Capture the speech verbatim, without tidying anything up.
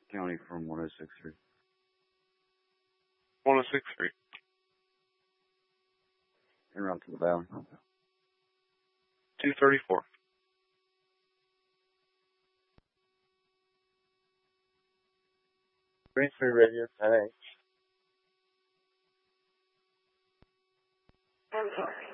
County from one oh six point three. one oh six point three. En route to the valley. two thirty-four. Green three radio, ten eight. I'm sorry.